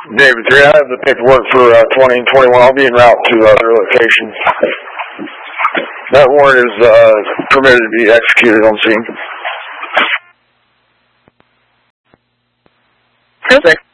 David 3, I have the paperwork for 20 and 21. I'll be en route to their locations. That warrant is permitted to be executed on scene. Perfect.